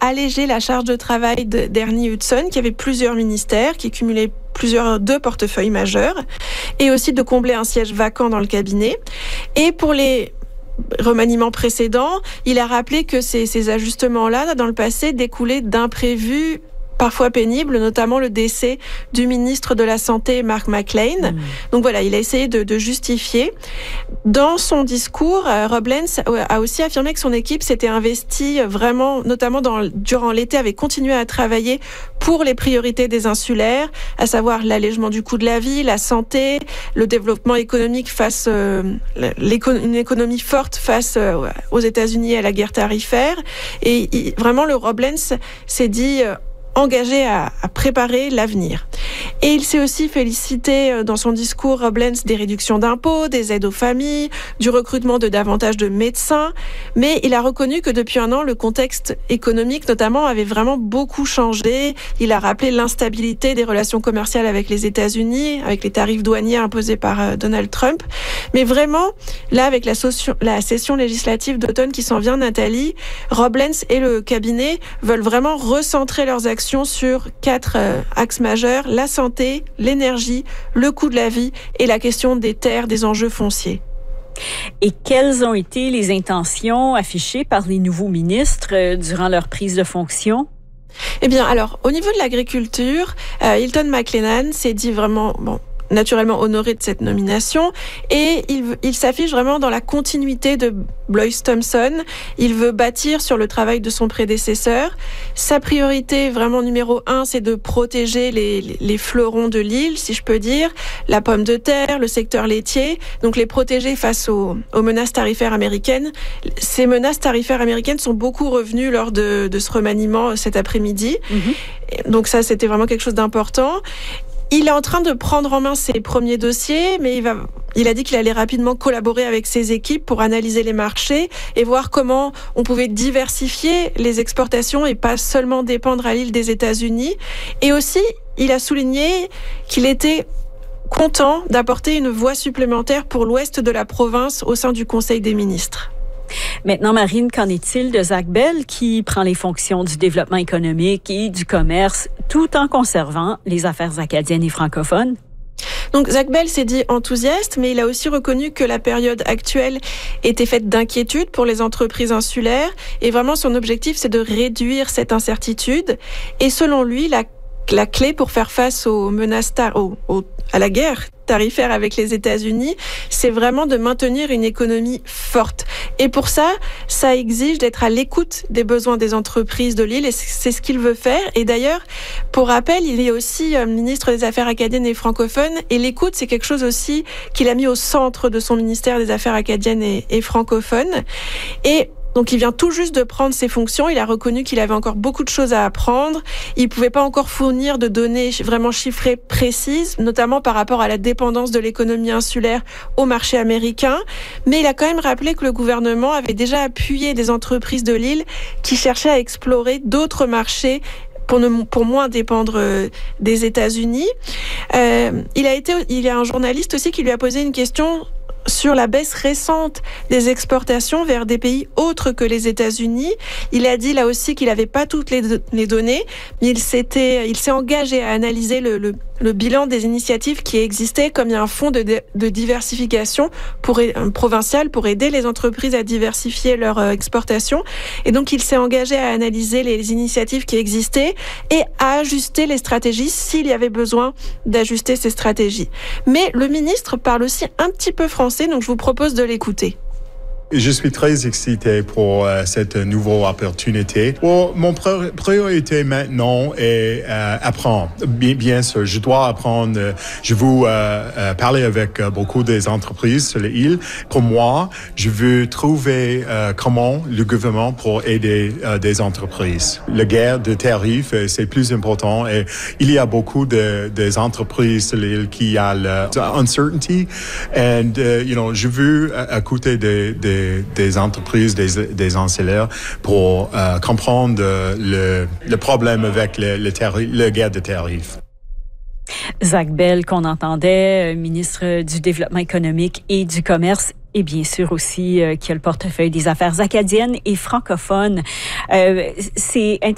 alléger la charge de travail d'Ernie Hudson, qui avait plusieurs ministères, qui cumulait deux portefeuilles majeurs, et aussi de combler un siège vacant dans le cabinet. Et pour les remaniements précédents, il a rappelé que ces ajustements-là, dans le passé, découlaient d'imprévus parfois pénibles, notamment le décès du ministre de la Santé, Mark McLean. Donc voilà, il a essayé de justifier. Dans son discours, Rob Lenz a aussi affirmé que son équipe s'était investie vraiment, notamment durant l'été, avait continué à travailler pour les priorités des insulaires, à savoir l'allègement du coût de la vie, la santé, le développement économique une économie forte face aux États-Unis et à la guerre tarifaire. Et vraiment, le Rob Lenz s'est dit engagé à préparer l'avenir. Et il s'est aussi félicité dans son discours, Rob Lenz, des réductions d'impôts, des aides aux familles, du recrutement de davantage de médecins. Mais il a reconnu que depuis un an, le contexte économique, notamment, avait vraiment beaucoup changé. Il a rappelé l'instabilité des relations commerciales avec les États-Unis, avec les tarifs douaniers imposés par Donald Trump. Mais vraiment, là, avec la session législative d'automne qui s'en vient, Nathalie, Rob Lenz et le cabinet veulent vraiment recentrer leurs actions sur 4 axes majeurs: la santé, l'énergie, le coût de la vie et la question des terres, des enjeux fonciers. Et quelles ont été les intentions affichées par les nouveaux ministres durant leur prise de fonction? Eh bien, alors, au niveau de l'agriculture, Hilton McLennan s'est dit vraiment, naturellement honoré de cette nomination, et il s'affiche vraiment dans la continuité de Blois Thompson. Il veut bâtir sur le travail de son prédécesseur. Sa priorité vraiment numéro 1, c'est de protéger les fleurons de l'île, si je peux dire, la pomme de terre, le secteur laitier, donc les protéger face aux menaces tarifaires américaines. Ces menaces tarifaires américaines sont beaucoup revenues lors de ce remaniement cet après-midi. Donc ça, c'était vraiment quelque chose d'important. Il est en train de prendre en main ses premiers dossiers, mais il a dit qu'il allait rapidement collaborer avec ses équipes pour analyser les marchés et voir comment on pouvait diversifier les exportations et pas seulement dépendre à l'île des États-Unis. Et aussi, il a souligné qu'il était content d'apporter une voix supplémentaire pour l'ouest de la province au sein du Conseil des ministres. Maintenant, Marine, qu'en est-il de Zach Bell qui prend les fonctions du développement économique et du commerce tout en conservant les affaires acadiennes et francophones? Donc Zach Bell s'est dit enthousiaste, mais il a aussi reconnu que la période actuelle était faite d'inquiétude pour les entreprises insulaires et vraiment son objectif, c'est de réduire cette incertitude. Et selon lui, la clé pour faire face aux menaces à la guerre tarifaire avec les États-Unis, c'est vraiment de maintenir une économie forte. Et pour ça, ça exige d'être à l'écoute des besoins des entreprises de l'île et c'est ce qu'il veut faire. Et d'ailleurs, pour rappel, il est aussi ministre des Affaires acadiennes et francophones et l'écoute, c'est quelque chose aussi qu'il a mis au centre de son ministère des Affaires acadiennes et francophones. Et donc, il vient tout juste de prendre ses fonctions. Il a reconnu qu'il avait encore beaucoup de choses à apprendre. Il pouvait pas encore fournir de données vraiment chiffrées précises, notamment par rapport à la dépendance de l'économie insulaire au marché américain. Mais il a quand même rappelé que le gouvernement avait déjà appuyé des entreprises de l'île qui cherchaient à explorer d'autres marchés pour moins dépendre des États-Unis. Il y a un journaliste aussi qui lui a posé une question sur la baisse récente des exportations vers des pays autres que les États-Unis. Il a dit là aussi qu'il n'avait pas toutes les données, mais il s'est engagé à analyser le bilan des initiatives qui existaient, comme il y a un fonds de diversification provincial pour aider les entreprises à diversifier leur exportation. Et donc, il s'est engagé à analyser les initiatives qui existaient et à ajuster les stratégies s'il y avait besoin d'ajuster ces stratégies. Mais le ministre parle aussi un petit peu français, donc je vous propose de l'écouter. Je suis très excité pour cette nouvelle opportunité. Mon priorité maintenant est apprendre. Bien sûr, je dois apprendre. Je veux parler avec beaucoup des entreprises sur l'île. Pour moi, je veux trouver comment le gouvernement pour aider des entreprises. La guerre de tarifs, c'est plus important. Et il y a beaucoup des entreprises sur l'île qui a l'uncertainty. And je veux écouter des entreprises, des insulaires pour comprendre le problème avec le guerre de tarifs. Zach Bell, qu'on entendait, ministre du Développement économique et du Commerce, et bien sûr aussi qui a le portefeuille des affaires acadiennes et francophones. C'est intéressant.